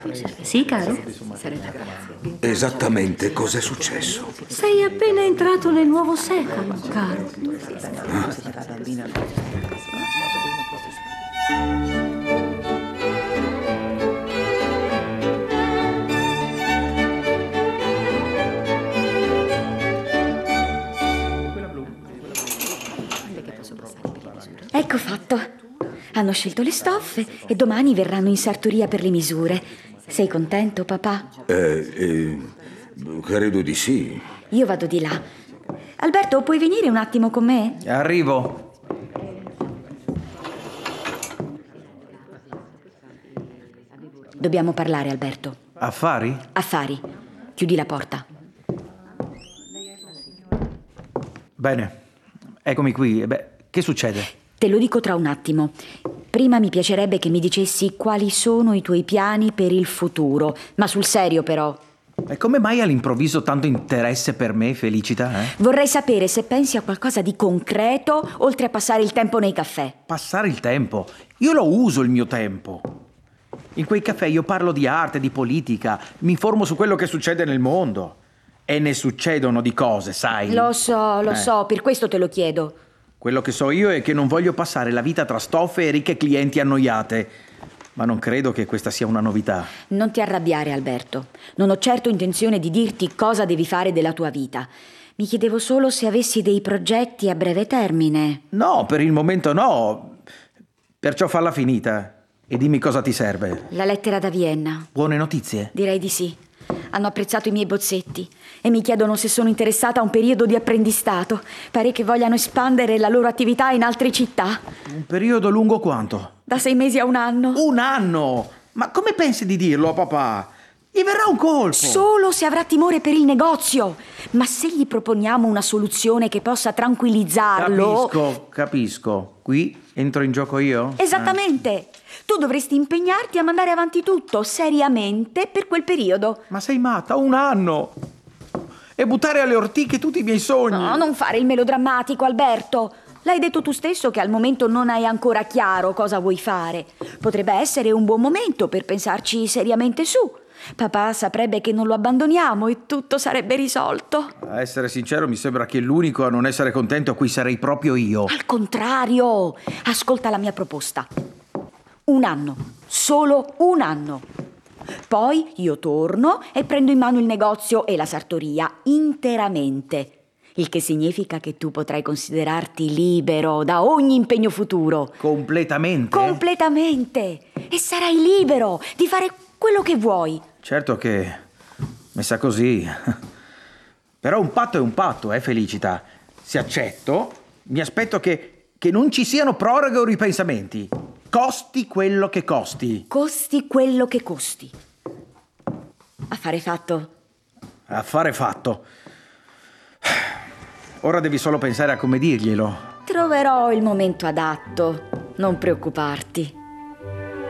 Sì, caro? Esattamente cos'è successo? Sei appena entrato nel nuovo secolo, caro. Ecco fatto. Hanno scelto le stoffe e domani verranno in sartoria per le misure. Sei contento, papà? Credo di sì. Io vado di là. Alberto, puoi venire un attimo con me? Arrivo. Dobbiamo parlare, Alberto. Affari? Affari. Chiudi la porta. Bene. Eccomi qui. Che succede? Te lo dico tra un attimo. Prima mi piacerebbe che mi dicessi quali sono i tuoi piani per il futuro. Ma sul serio, però. E come mai all'improvviso tanto interesse per me, Felicita? Vorrei sapere se pensi a qualcosa di concreto, oltre a passare il tempo nei caffè. Passare il tempo? Io lo uso il mio tempo. In quei caffè io parlo di arte, di politica, mi informo su quello che succede nel mondo. E ne succedono di cose, sai? Lo so, per questo te lo chiedo. Quello che so io è che non voglio passare la vita tra stoffe e ricche clienti annoiate. Ma non credo che questa sia una novità. Non ti arrabbiare, Alberto. Non ho certo intenzione di dirti cosa devi fare della tua vita. Mi chiedevo solo se avessi dei progetti a breve termine. No, per il momento no. Perciò falla finita e dimmi cosa ti serve. La lettera da Vienna. Buone notizie? Direi di sì. Hanno apprezzato i miei bozzetti e mi chiedono se sono interessata a un periodo di apprendistato. Pare che vogliano espandere la loro attività in altre città. Un periodo lungo quanto? Da 6 mesi a 1 anno. 1 anno? Ma come pensi di dirlo a papà? Gli verrà un colpo. Solo se avrà timore per il negozio. Ma se gli proponiamo una soluzione che possa tranquillizzarlo... Capisco. Qui entro in gioco io? Esattamente. Tu dovresti impegnarti a mandare avanti tutto seriamente per quel periodo. Ma sei matta? 1 anno? E buttare alle ortiche tutti i miei sogni? No, non fare il melodrammatico, Alberto. L'hai detto tu stesso che al momento non hai ancora chiaro cosa vuoi fare. Potrebbe essere un buon momento per pensarci seriamente su. Papà saprebbe che non lo abbandoniamo e tutto sarebbe risolto. A essere sincero, mi sembra che l'unico a non essere contento qui sarei proprio io. Al contrario, ascolta la mia proposta. 1 anno, solo 1 anno. Poi io torno e prendo in mano il negozio e la sartoria interamente. Il che significa che tu potrai considerarti libero da ogni impegno futuro. Completamente? Completamente. E sarai libero di fare quello che vuoi. Certo che, messa così. Però un patto è un patto, Felicita. Se accetto, mi aspetto che non ci siano proroghe o ripensamenti. Costi quello che costi. Costi quello che costi. Affare fatto. Affare fatto. Ora devi solo pensare a come dirglielo. Troverò il momento adatto. Non preoccuparti.